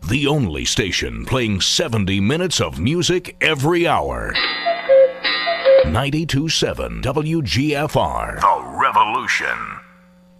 The only station playing 70 minutes of music every hour. 92.7 WGFR. The Revolution.